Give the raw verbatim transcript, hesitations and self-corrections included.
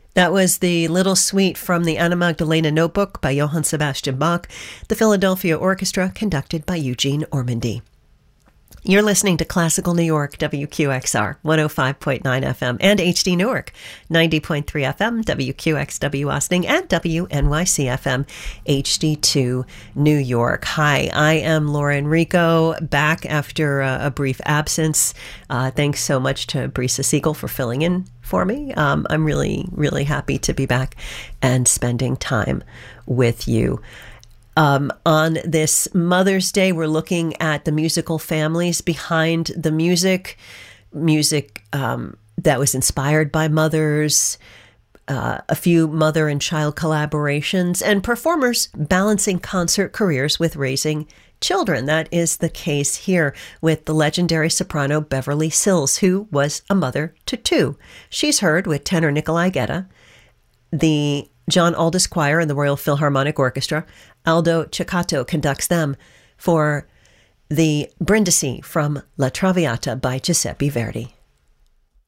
That was the Little Suite from the Anna Magdalena Notebook by Johann Sebastian Bach, the Philadelphia Orchestra, conducted by Eugene Ormandy. You're listening to Classical New York, W Q X R, one oh five point nine F M, and H D Newark, ninety point three F M, W Q X W Austin, and W N Y C F M, H D two New York. Hi, I am Laura Enrico, back after a, a brief absence. Uh, thanks so much to Brisa Siegel for filling in for me. Um, I'm really, really happy to be back and spending time with you. Um, on this Mother's Day, we're looking at the musical families behind the music, music um, that was inspired by mothers, uh, a few mother and child collaborations, and performers balancing concert careers with raising children. That is the case here with the legendary soprano Beverly Sills, who was a mother to two. She's heard with tenor Nikolai Gedda, the John Aldous Choir and the Royal Philharmonic Orchestra. Aldo Ceccato conducts them for the Brindisi from La Traviata by Giuseppe Verdi.